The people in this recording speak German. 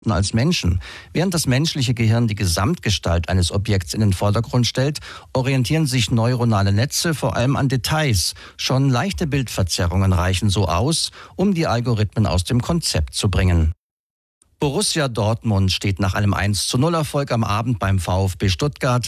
als Menschen. Während das menschliche Gehirn die Gesamtgestalt eines Objekts in den Vordergrund stellt, orientieren sich neuronale Netze vor allem an Details. Schon leichte Bildverzerrungen reichen so aus, um die Algorithmen aus dem Konzept zu bringen. Borussia Dortmund steht nach einem 1:0 Erfolg am Abend beim VfB Stuttgart